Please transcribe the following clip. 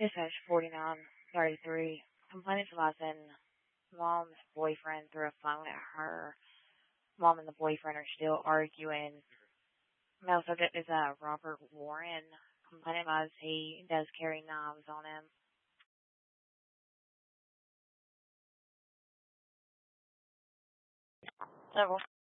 Dispatch 4933. Complainant advising mom's boyfriend threw a phone at her. Mom and the boyfriend are still arguing. Male subject is Robert Warren. Complainant advised he does carry knives on him. Several.